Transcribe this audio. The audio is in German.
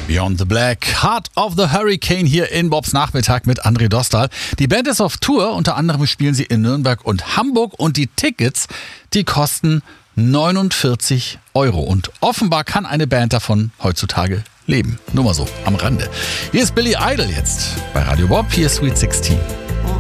Beyond the Black, Heart of the Hurricane hier in Bobs Nachmittag mit André Dostal. Die Band ist auf Tour, unter anderem spielen sie in Nürnberg und Hamburg und die Tickets, die kosten 49 €. Und offenbar kann eine Band davon heutzutage leben. Nur mal so, am Rande. Hier ist Billy Idol jetzt bei Radio Bob, hier ist Sweet 16.